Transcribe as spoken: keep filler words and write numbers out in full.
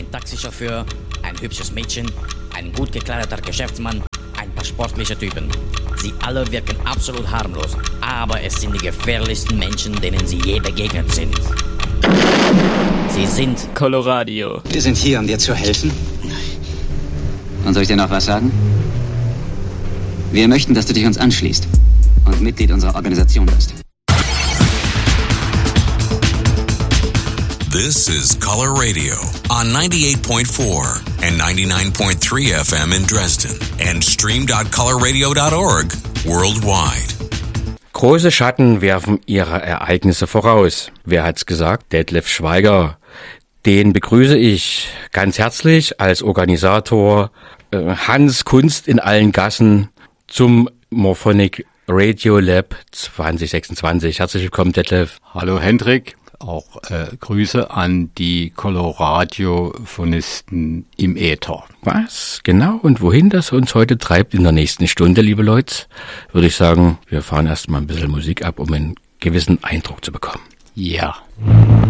ein Taxichauffeur, ein hübsches Mädchen, ein gut gekleideter Geschäftsmann, ein paar sportliche Typen. Sie alle wirken absolut harmlos, aber es sind die gefährlichsten Menschen, denen sie je begegnet sind. Sie sind Coloradio. Wir sind hier, um dir zu helfen. Und soll ich dir noch was sagen? Wir möchten, dass du dich uns anschließt und Mitglied unserer Organisation bist. This is Color Radio on ninety-eight point four and ninety-nine point three F M in Dresden and stream dot color radio dot org worldwide. Große Schatten werfen ihre Ereignisse voraus. Wer hat's gesagt? Detlef Schweiger. Den begrüße ich ganz herzlich als Organisator äh, Hans Kunst in allen Gassen zum Morphonic Radio Lab zwanzig sechsundzwanzig. Herzlich willkommen, Detlef. Hallo Hendrik. Auch äh, Grüße an die Coloradiophonisten im Äther. Was genau und wohin das uns heute treibt in der nächsten Stunde, liebe Leute, würde ich sagen, wir fahren erstmal ein bisschen Musik ab, um einen gewissen Eindruck zu bekommen. Ja.